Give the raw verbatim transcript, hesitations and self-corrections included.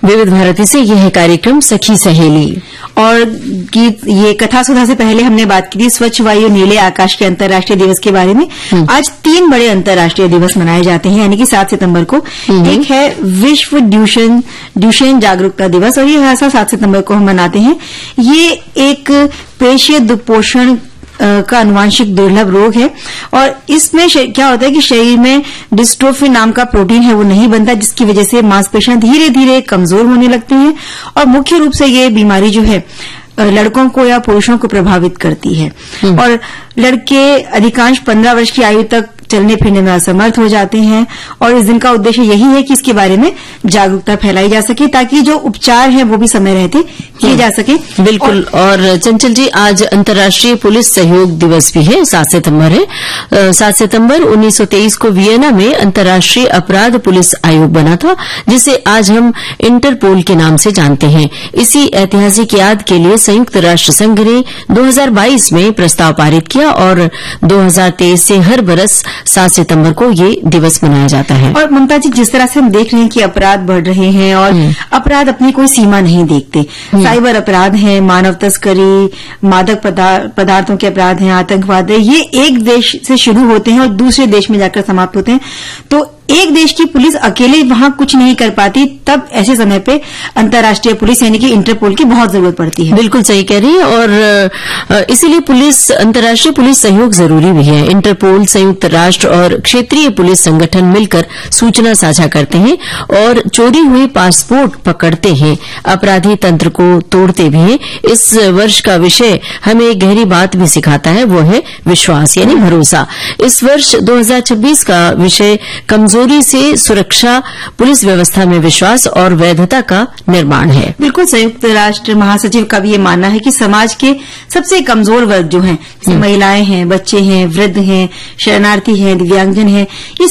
विविध भारती से यह है कार्यक्रम सखी सहेली। और गीत ये कथा सुधा से पहले हमने बात की थी स्वच्छ वायु नीले आकाश के अंतर्राष्ट्रीय दिवस के बारे में। आज तीन बड़े अंतर्राष्ट्रीय दिवस मनाए जाते हैं, यानी कि सात सितंबर को। एक है विश्व ड्यूशेन ड्यूशेन जागरूकता दिवस, और ये हर सात सितंबर को हम मनाते हैं। ये एक पेशीय दुपोषण का अनुवांशिक दुर्लभ रोग है, और इसमें क्या होता है कि शरीर में डिस्ट्रोफिन नाम का प्रोटीन है वो नहीं बनता, जिसकी वजह से मांसपेशियां धीरे धीरे कमजोर होने लगती हैं। और मुख्य रूप से ये बीमारी जो है लड़कों को या पुरुषों को प्रभावित करती है, और लड़के अधिकांश पंद्रह वर्ष की आयु तक चलने फिरने में असमर्थ हो जाते हैं। और इस दिन का उद्देश्य यही है कि इसके बारे में जागरूकता फैलाई जा सके, ताकि जो उपचार है वो भी समय रहते किए जा सके। बिल्कुल। और, और चंचल जी, आज अंतर्राष्ट्रीय पुलिस सहयोग दिवस भी है, सात सितंबर है। सात सितंबर उन्नीस सौ तेईस को वियना में अंतर्राष्ट्रीय अपराध पुलिस आयोग बना था, जिसे आज हम इंटरपोल के नाम से जानते हैं। इसी ऐतिहासिक याद के लिए संयुक्त राष्ट्र संघ ने दो हज़ार बाईस में प्रस्ताव पारित किया, और दो हज़ार तेईस से हर बरस सात सितंबर को ये दिवस मनाया जाता है। और ममता जी, जिस तरह से हम देख रहे हैं कि अपराध बढ़ रहे हैं, और अपराध अपनी कोई सीमा नहीं देखते। साइबर अपराध है, मानव तस्करी, मादक पदार्थों के अपराध हैं, आतंकवाद है, ये एक देश से शुरू होते हैं और दूसरे देश में जाकर समाप्त होते हैं। तो एक देश की पुलिस अकेले वहां कुछ नहीं कर पाती, तब ऐसे समय पे अंतर्राष्ट्रीय पुलिस यानी कि इंटरपोल की बहुत जरूरत पड़ती है। बिल्कुल सही कह रही है, और इसीलिए पुलिस अंतर्राष्ट्रीय पुलिस सहयोग जरूरी भी है। इंटरपोल, संयुक्त राष्ट्र और क्षेत्रीय पुलिस संगठन मिलकर सूचना साझा करते हैं और चोरी हुए पासपोर्ट पकड़ते हैं, अपराधी तंत्र को तोड़ते भी हैं। इस वर्ष का विषय हमें एक गहरी बात भी सिखाता है, वो है विश्वास यानी भरोसा। इस वर्ष दो हज़ार छब्बीस का विषय कमजोर जोरी से सुरक्षा, पुलिस व्यवस्था में विश्वास और वैधता का निर्माण है। बिल्कुल। संयुक्त राष्ट्र महासचिव का भी ये मानना है कि समाज के सबसे कमजोर वर्ग जो हैं, जैसे महिलाएं हैं, बच्चे हैं, वृद्ध हैं, शरणार्थी हैं, दिव्यांगजन हैं, ये